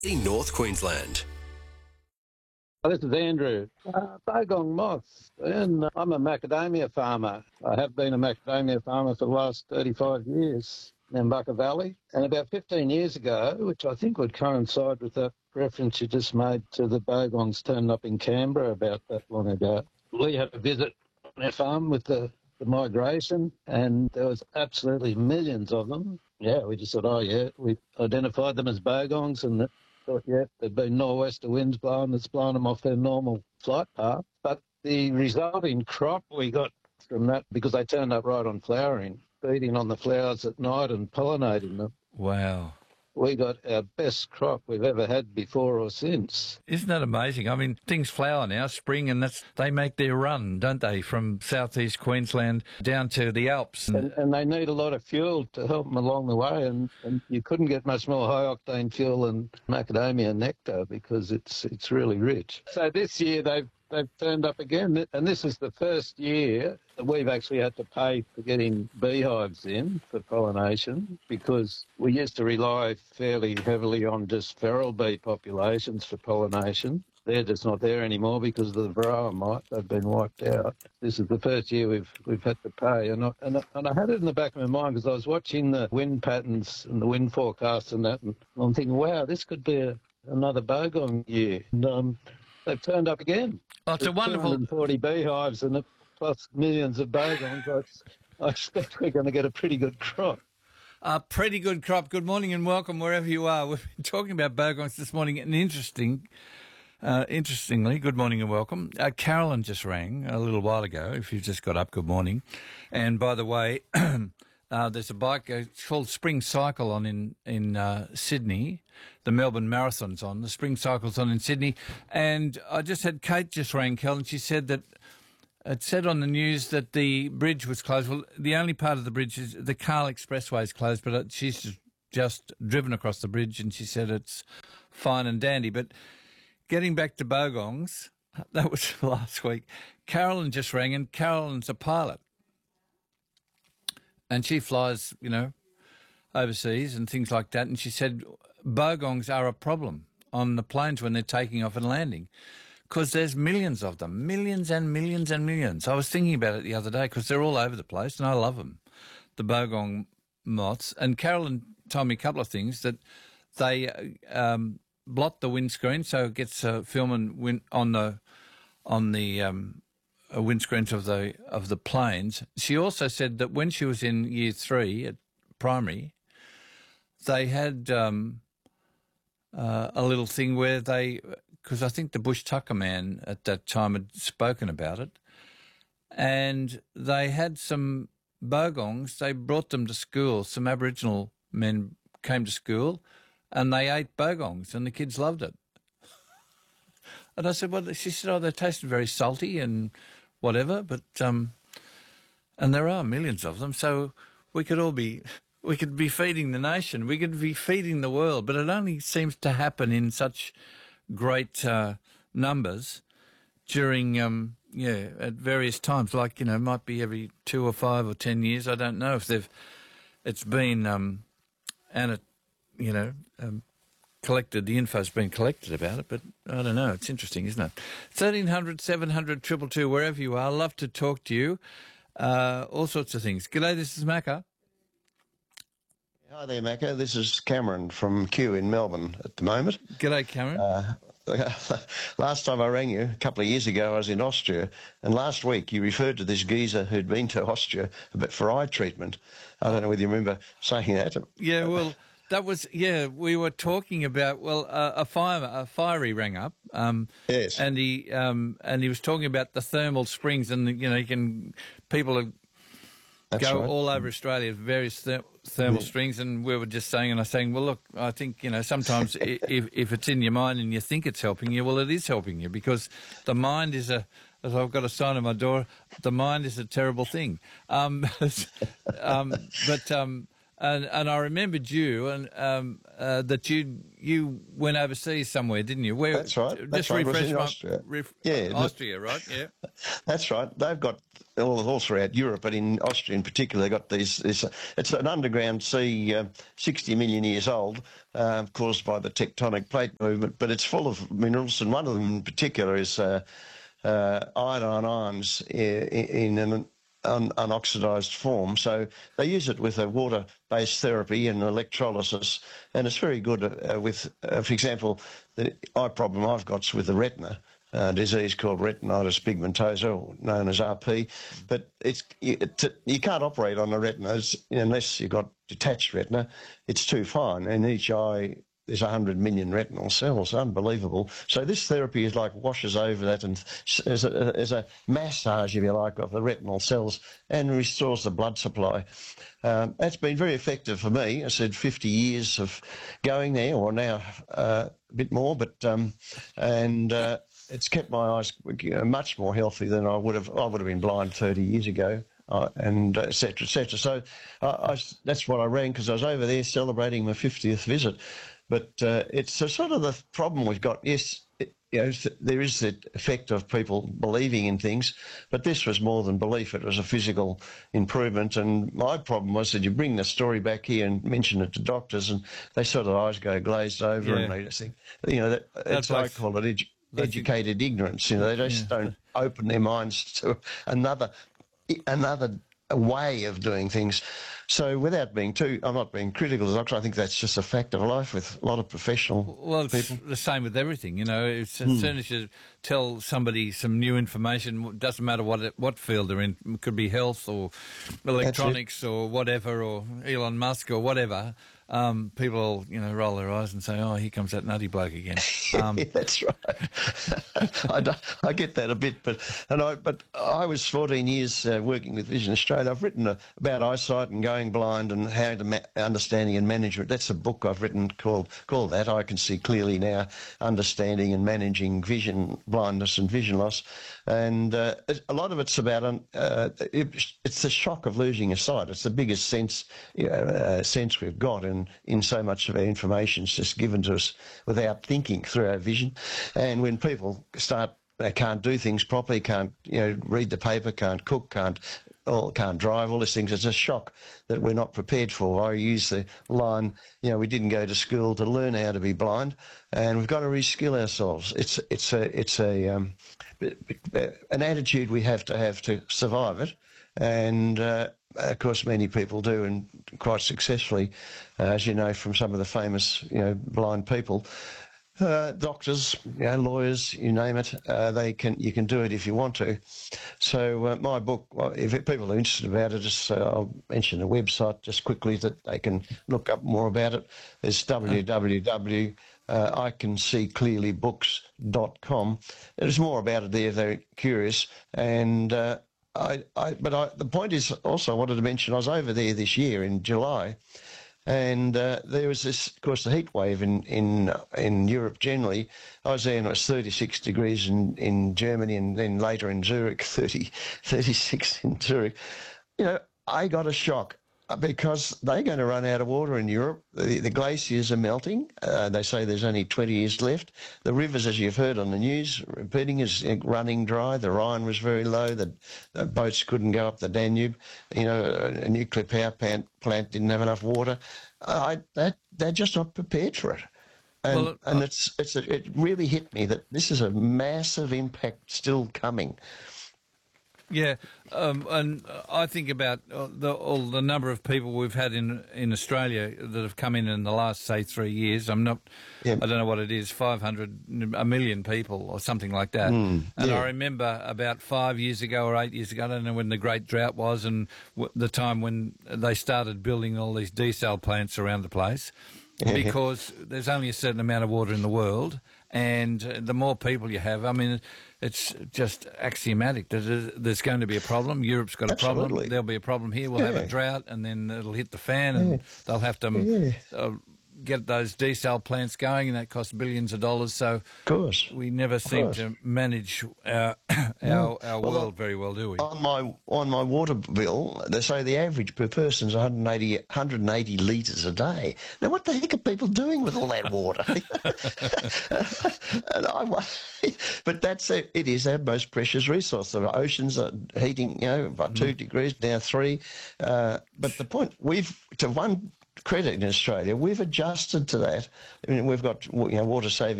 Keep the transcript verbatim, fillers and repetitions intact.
in North Queensland. This is Andrew. Uh, Bogong moths, and uh, I'm a macadamia farmer. I have been a macadamia farmer for the last thirty-five years in Bucka Valley. And about fifteen years ago, which I think would coincide with that reference you just made to the bogongs turning up in Canberra about that long ago, we had a visit on our farm with the, the migration, and there was absolutely millions of them. Yeah, we just thought, oh yeah, we identified them as bogongs, and thought, yeah, there'd been nor'wester winds blowing that's blown them off their normal flight path. But the resulting crop we got from that, because they turned up right on flowering, feeding on the flowers at night and pollinating them, Wow. we got our best crop we've ever had before or since. Isn't that amazing? I mean, things flower now, spring, and that's they make their run, don't they, from southeast Queensland down to the Alps. And, and they need a lot of fuel to help them along the way, and, and you couldn't get much more high-octane fuel than macadamia nectar because it's it's really rich. So this year they've they've turned up again, and this is the first year that we've actually had to pay for getting beehives in for pollination, because we used to rely fairly heavily on just feral bee populations for pollination. They're just not there anymore because of the varroa mite. They've been wiped out. This is the first year we've we've had to pay, and I, and I, and I had it in the back of my mind because I was watching the wind patterns and the wind forecasts and that, and I'm thinking, wow, this could be a, another bogong year. And um, they've turned up again. Oh, it's a wonderful... two hundred forty beehives and plus millions of bogongs. I, I expect we're going to get a pretty good crop. A pretty good crop. Good morning and welcome wherever you are. We've been talking about bogongs this morning, and interesting... Uh, interestingly, good morning and welcome. Uh, Carolyn just rang a little while ago, if you've just got up, good morning. And by the way, uh, there's a bike, uh, it's called Spring Cycle on in, in uh, Sydney. The Melbourne Marathon's on, the Spring Cycle's on in Sydney. And I just had Kate just rang, Carolyn, she said that it said on the news that the bridge was closed. Well, the only part of the bridge is the Carl Expressway is closed, but she's just driven across the bridge and she said it's fine and dandy. But getting back to bogongs, that was last week. Carolyn just rang, and Carolyn's a pilot. And she flies, you know, overseas and things like that. And she said bogongs are a problem on the planes when they're taking off and landing because there's millions of them, millions and millions and millions. I was thinking about it the other day because they're all over the place and I love them, the bogong moths. And Carolyn told me a couple of things, that they... Um, blot the windscreen so it gets uh, film and win- on the on the um, uh, windscreens of the of the planes. She also said that when she was in year three at primary, they had um, uh, a little thing where they, because I think the Bush Tucker man at that time had spoken about it, and they had some bogongs. They brought them to school. Some Aboriginal men came to school. And they ate bogongs, and the kids loved it. And I said, well, she said, oh, they tasted very salty and whatever, but, um, and there are millions of them, so we could all be, we could be feeding the nation, we could be feeding the world, but it only seems to happen in such great uh, numbers during, um, yeah, at various times, like, you know, might be every two or five or ten years, I don't know if they've, it's been, um, and it, you know, um, collected, the info's been collected about it, but I don't know, it's interesting, isn't it? thirteen hundred, seven hundred, two two two, wherever you are, love to talk to you, uh, all sorts of things. G'day, this is Macca. Hi there, Macca. This is Cameron from Kew in Melbourne at the moment. G'day, Cameron. Uh, last time I rang you, a couple of years ago, I was in Austria, and last week you referred to this geezer who'd been to Austria but for eye treatment. I don't know whether you remember saying that. Yeah, well... That was, yeah, we were talking about, well, uh, a fire, a fiery rang up. Um, yes. And he, um, and he was talking about the thermal springs and, the, you know, you can, people are, go right. all over Australia, various ther- thermal yeah. springs, and we were just saying, and I was saying, well, look, I think, you know, sometimes if, if it's in your mind and you think it's helping you, well, it is helping you because the mind is a, as I've got a sign on my door, the mind is a terrible thing. Um, um, but, um, And and I remembered you and um, uh, that you you went overseas somewhere, didn't you? Where? That's right. Just That's right. It was refresh in my Austria. ref, Yeah, the- Austria, right? Yeah. That's right. They've got all, all throughout Europe, but in Austria in particular, they've got these. This, it's an underground sea, uh, sixty million years old, uh, caused by the tectonic plate movement. But it's full of minerals, and one of them in particular is uh, uh, iodine ions in, in an un, unoxidised form. So they use it with a water-based therapy and electrolysis, and it's very good uh, with, uh, for example, the eye problem I've got's with the retina. Uh, disease called retinitis pigmentosa, known as R P, but it's you, it, you can't operate on the retina unless you've got detached retina. It's too fine, and each eye there's one hundred million retinal cells. Unbelievable. So this therapy is like washes over that and as a, as a massage, if you like, of the retinal cells and restores the blood supply. Um, that's been very effective for me. I said fifty years of going there, or now uh, a bit more, but um, and. Uh, It's kept my eyes much more healthy than I would have. I would have been blind thirty years ago, uh, and et cetera, et cetera. So uh, I, that's what I rang, because I was over there celebrating my fiftieth visit. But uh, it's a sort of the problem we've got. Yes, it, you know, there is the effect of people believing in things, but this was more than belief. It was a physical improvement. And my problem was that you bring the story back here and mention it to doctors, and they sort of eyes go glazed over, Yeah. and they just think, you know, that, it's, like- I call it edu- educated ignorance. You know, they just Yeah. don't open their minds to another another way of doing things. So without being too, I'm not being critical of the doctor. I think that's just a fact of life with a lot of professional Well, it's people. the same with everything, you know. It's, as soon as you tell somebody some new information, it doesn't matter what it, what field they're in. It could be health or electronics or whatever, or Elon Musk or whatever. Um, people, you know, roll their eyes and say, "Oh, here comes that nutty bloke again." Um, Yeah, that's right. I, do- I get that a bit, but and I but I was fourteen years uh, working with Vision Australia. I've written a, about eyesight and going blind and how to ma- understanding and management. That's a book I've written called called that. I can see clearly now, understanding and managing vision blindness and vision loss, and uh, it- a lot of it's about um, uh, it, it's the shock of losing your sight. It's the biggest sense you know, uh, sense we've got, and in so much of our information is just given to us without thinking through our vision. And when people start, they can't do things properly, can't you know read the paper, can't cook, can't or can't drive, all these things, it's a shock that we're not prepared for. I use the line, you know, we didn't go to school to learn how to be blind, and we've got to reskill ourselves. It's it's a it's a um, an attitude we have to have to survive it, and uh, of course many people do, and quite successfully, uh, as you know from some of the famous you know blind people. Uh, doctors, you know, lawyers, you name it, uh, they can. You can do it if you want to. So uh, my book, well, if people are interested about it, just uh, I'll mention a website just quickly that they can look up more about it. It's w w w dot i can see clearly books dot com. There's more about it there if they're curious. And uh, I, I, but I, the point is also I wanted to mention I was over there this year in July. And uh, there was this, of course, the heat wave in in in Europe generally. I was there and it was thirty-six degrees in, in Germany, and then later in Zurich, thirty, thirty-six in Zurich. You know, I got a shock because they're going to run out of water in Europe. The, the glaciers are melting. Uh, they say there's only twenty years left. The rivers, as you've heard on the news, repeating, is running dry. The Rhine was very low. The, the boats couldn't go up the Danube. You know, a, a nuclear power plant, plant didn't have enough water. I, that, they're just not prepared for it. And, Well, and it's it's a, it really hit me that this is a massive impact still coming. Yeah, um, and I think about uh, the, all the number of people we've had in in Australia that have come in in the last, say, three years. I'm not, Yeah. I don't know what it is, five hundred, a million people or something like that. Mm, and yeah. I remember about five years ago or eight years ago, I don't know when the great drought was, and w- the time when they started building all these desal plants around the place, because there's only a certain amount of water in the world, and uh, the more people you have, I mean, it's just axiomatic that there's- there's going to be a problem. Europe's got a problem. Absolutely. There'll be a problem here. We'll have Yeah. a drought, and then it'll hit the fan, and they'll have to um, Yeah. uh, get those desal plants going, and that costs billions of dollars. So Of course. we never seem course. to manage our our, No. our Well, world very well, do we? On my on my water bill, they say the average per person is one hundred eighty, one hundred eighty litres a day. Now, what the heck are people doing with all that water? and I, but that's it. It is our most precious resource. The oceans are heating, you know, by two degrees, now three. Uh, but the point, we've, to one credit in Australia, we've adjusted to that. I mean, we've got, you know, water saving